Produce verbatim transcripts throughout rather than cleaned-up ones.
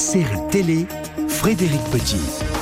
Série télé, Frédéric Petit.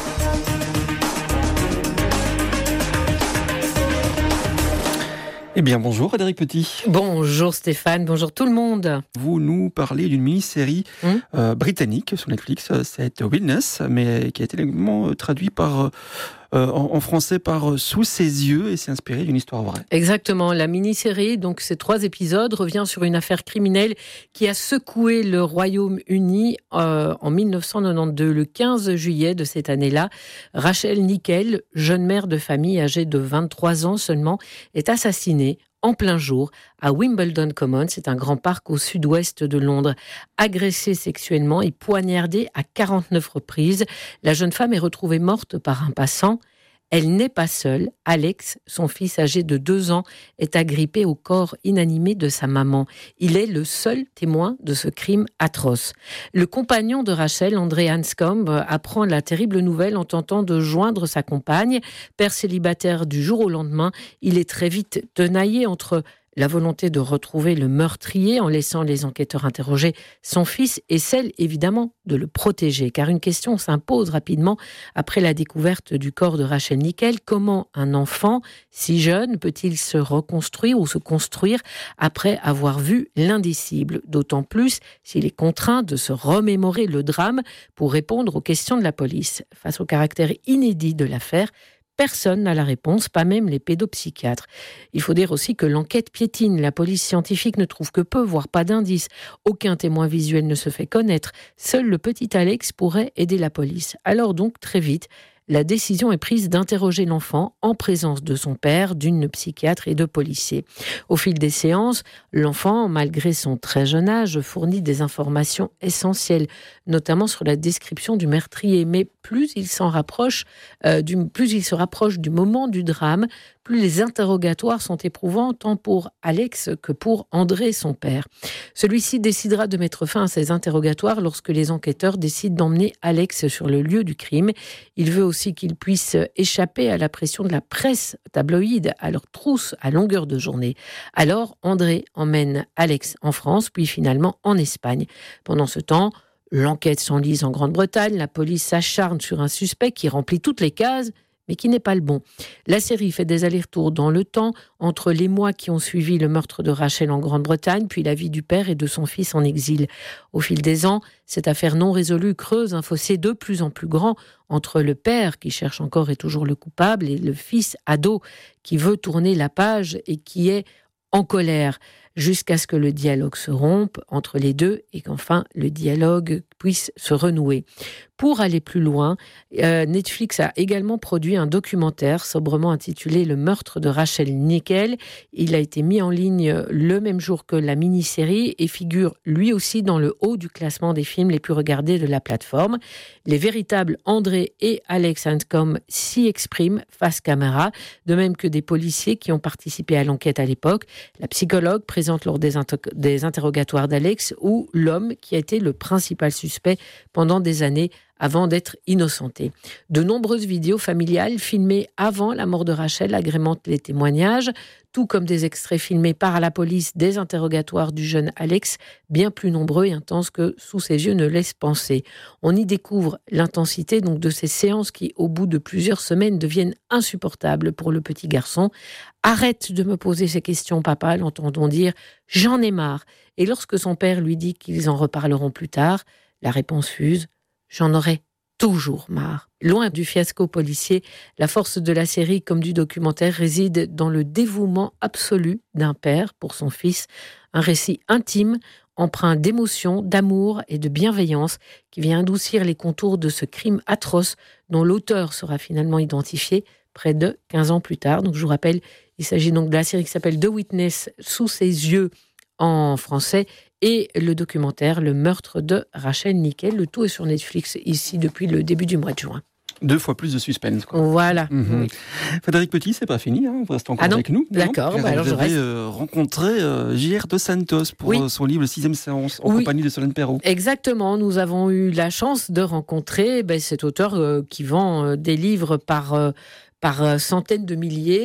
Eh bien, bonjour Frédéric Petit. Bonjour Stéphane, bonjour tout le monde. Vous nous parlez d'une mini-série hum? euh, britannique sur Netflix, c'est Witness, mais qui a été également traduit par... Euh, en, en français par Sous ses yeux et c'est inspiré d'une histoire vraie. Exactement, la mini-série, donc ces trois épisodes, revient sur une affaire criminelle qui a secoué le Royaume-Uni euh, en dix-neuf cent quatre-vingt-douze. Le quinze juillet de cette année-là, Rachel Nickel, jeune mère de famille âgée de vingt-trois ans seulement, est assassinée en plein jour à Wimbledon Common, c'est un grand parc au sud-ouest de Londres. Agressée sexuellement et poignardée à quarante-neuf reprises, la jeune femme est retrouvée morte par un passant. Elle n'est pas seule. Alex, son fils âgé de deux ans, est agrippé au corps inanimé de sa maman. Il est le seul témoin de ce crime atroce. Le compagnon de Rachel, André Hanscombe, apprend la terrible nouvelle en tentant de joindre sa compagne. Père célibataire du jour au lendemain, il est très vite tenaillé entre la volonté de retrouver le meurtrier en laissant les enquêteurs interroger son fils et celle, évidemment, de le protéger. Car une question s'impose rapidement après la découverte du corps de Rachel Nickel. Comment un enfant si jeune peut-il se reconstruire ou se construire après avoir vu l'indicible ? D'autant plus s'il est contraint de se remémorer le drame pour répondre aux questions de la police. Face au caractère inédit de l'affaire, personne n'a la réponse, pas même les pédopsychiatres. Il faut dire aussi que l'enquête piétine. La police scientifique ne trouve que peu, voire pas d'indices. Aucun témoin visuel ne se fait connaître. Seul le petit Alex pourrait aider la police. Alors donc, très vite, la décision est prise d'interroger l'enfant en présence de son père, d'une psychiatre et de policiers. Au fil des séances, l'enfant, malgré son très jeune âge, fournit des informations essentielles, notamment sur la description du meurtrier. Mais plus il s'en rapproche, euh, du, plus il se rapproche du moment du drame, plus les interrogatoires sont éprouvants, tant pour Alex que pour André, son père. Celui-ci décidera de mettre fin à ces interrogatoires lorsque les enquêteurs décident d'emmener Alex sur le lieu du crime. Il veut aussi qu'il puisse échapper à la pression de la presse tabloïde, à leur trousse à longueur de journée. Alors, André emmène Alex en France, puis finalement en Espagne. Pendant ce temps, l'enquête s'enlise en Grande-Bretagne, la police s'acharne sur un suspect qui remplit toutes les cases, mais qui n'est pas le bon. La série fait des allers-retours dans le temps, entre les mois qui ont suivi le meurtre de Rachel en Grande-Bretagne, puis la vie du père et de son fils en exil. Au fil des ans, cette affaire non résolue creuse un fossé de plus en plus grand entre le père, qui cherche encore et toujours le coupable, et le fils ado, qui veut tourner la page et qui est en colère, jusqu'à ce que le dialogue se rompe entre les deux et qu'enfin le dialogue puisse se renouer. Pour aller plus loin, euh, Netflix a également produit un documentaire sobrement intitulé « Le meurtre de Rachel Nickel ». Il a été mis en ligne le même jour que la mini-série et figure lui aussi dans le haut du classement des films les plus regardés de la plateforme. Les véritables André et Alex Hanscombe s'y expriment face caméra, de même que des policiers qui ont participé à l'enquête à l'époque, la psychologue présente lors des, inter- des interrogatoires d'Alex ou l'homme qui a été le principal suspect pendant des années avant d'être innocenté. De nombreuses vidéos familiales filmées avant la mort de Rachel agrémentent les témoignages, tout comme des extraits filmés par la police des interrogatoires du jeune Alex, bien plus nombreux et intenses que Sous ses yeux ne laisse penser. On y découvre l'intensité donc de ces séances qui, au bout de plusieurs semaines, deviennent insupportables pour le petit garçon. « Arrête de me poser ces questions, papa », l'entendons dire « J'en ai marre ». Et lorsque son père lui dit qu'ils en reparleront plus tard, la réponse fuse « J'en aurai toujours marre ». Loin du fiasco policier, la force de la série comme du documentaire réside dans le dévouement absolu d'un père pour son fils, un récit intime, empreint d'émotion, d'amour et de bienveillance qui vient adoucir les contours de ce crime atroce dont l'auteur sera finalement identifié près de quinze ans plus tard. Donc je vous rappelle, il s'agit donc de la série qui s'appelle The Witness, Sous ses yeux en français, et le documentaire Le meurtre de Rachel Nickel. Le tout est sur Netflix ici depuis le début du mois de juin. Deux fois plus de suspense, quoi. Voilà. Mmh. Oui. Frédéric Petit, c'est pas fini, hein, vous restez encore ah non, avec nous. D'accord, bah alors vous je avez reste. Euh, rencontré euh, J R Dos Santos pour oui. euh, son livre Sixième séance en oui. compagnie de Solène Perrault. Exactement, nous avons eu la chance de rencontrer ben, cet auteur euh, qui vend euh, des livres par, euh, par euh, centaines de milliers.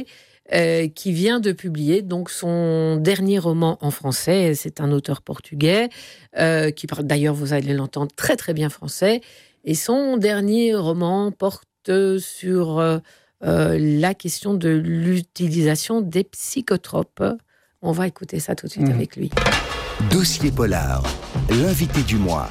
euh, qui vient de publier donc son dernier roman en français. C'est un auteur portugais euh, qui parle, d'ailleurs, vous allez l'entendre, très très bien français. Et son dernier roman porte sur euh, euh, la question de l'utilisation des psychotropes. On va écouter ça tout de suite mmh. avec lui. Dossier Polar, l'invité du mois.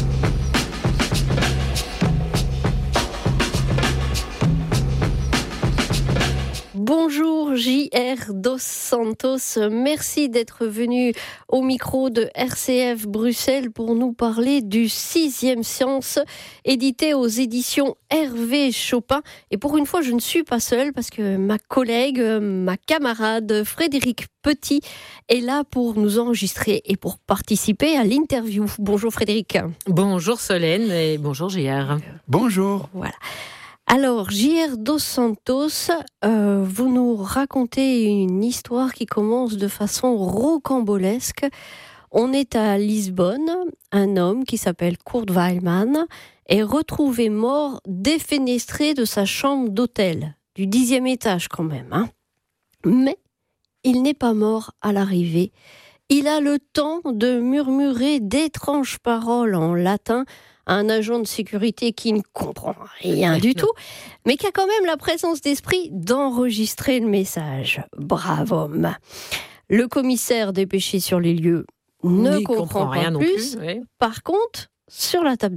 Bonjour J R dos Santos, merci d'être venu au micro de R C F Bruxelles pour nous parler du Sixième Science, édité aux éditions Hervé Chopin. Et pour une fois, je ne suis pas seule parce que ma collègue, ma camarade Frédéric Petit est là pour nous enregistrer et pour participer à l'interview. Bonjour Frédéric. Bonjour Solène et bonjour J R. Bonjour. Voilà. Alors, J R dos Santos, euh, vous nous racontez une histoire qui commence de façon rocambolesque. On est à Lisbonne, un homme qui s'appelle Kurt Weilmann est retrouvé mort défenestré de sa chambre d'hôtel, du dixième étage quand même. Hein. Mais il n'est pas mort à l'arrivée. Il a le temps de murmurer d'étranges paroles en latin à un agent de sécurité qui ne comprend rien du tout, mais qui a quand même la présence d'esprit d'enregistrer le message. Brave homme. Le commissaire dépêché sur les lieux ne comprend, comprend pas rien plus. Non plus oui. Par contre, sur la table